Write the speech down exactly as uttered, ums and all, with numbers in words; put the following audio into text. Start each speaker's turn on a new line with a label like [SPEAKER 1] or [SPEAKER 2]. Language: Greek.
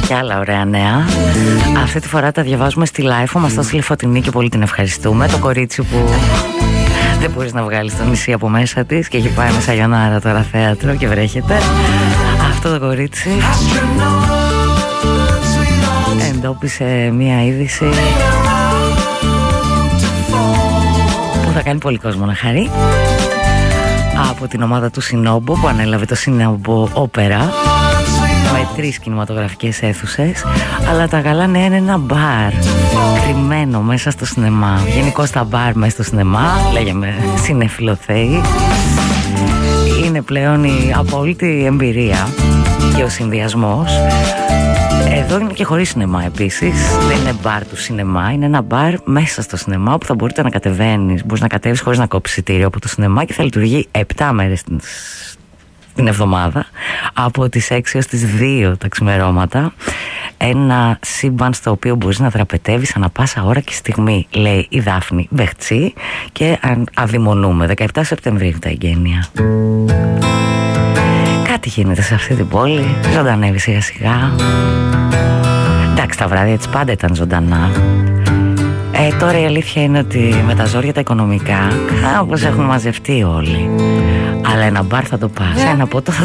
[SPEAKER 1] και άλλα ωραία νέα. Αυτή τη φορά τα διαβάζουμε στη Life. Μας το έστειλε Φωτεινή και πολύ την ευχαριστούμε. Το κορίτσι που δεν μπορείς να βγάλεις το νησί από μέσα της και έχει πάει με Σαγιονάρα τώρα θέατρο και βρέχεται. Αυτό το κορίτσι εντόπισε μία είδηση που θα κάνει πολύ κόσμο να χαρεί. Από την ομάδα του Σινόμπο που ανέλαβε το Σινόμπο Όπερα με τρεις κινηματογραφικές αίθουσες. Αλλά τα καλά νέα είναι ένα μπαρ κρυμμένο μέσα στο σινεμά. Γενικώς τα μπαρ μέσα στο σινεμά, λέγαμε συνεφιλοθέοι, είναι πλέον η απόλυτη εμπειρία και ο συνδυασμός. Εδώ είναι και χωρίς σινεμά επίσης. Δεν είναι μπαρ του σινεμά, είναι ένα μπαρ μέσα στο σινεμά που θα μπορείτε να κατεβαίνεις. Μπορείς να κατέβεις χωρίς να κόψεις εισιτήριο από το σινεμά και θα λειτουργεί επτά μέρες την, την εβδομάδα, από τις έξι έως τις δύο τα ξημερώματα. Ένα σύμπαν στο οποίο μπορείς να δραπετεύεις ανά πάσα ώρα και στιγμή, λέει η Δάφνη Μπεχτσή, και αδειμονούμε. δεκαεπτά Σεπτεμβρίου τα εγγένεια. Κάτι γίνεται σε αυτή την πόλη, ζωντανεύει σιγά σιγά. Εντάξει, τα βράδια της πάντα ήταν ζωντανά. Ε, τώρα η αλήθεια είναι ότι με τα ζόρια τα οικονομικά κάπως έχουν μαζευτεί όλοι. Αλλά ένα μπαρ θα το πας, ένα ποτό θα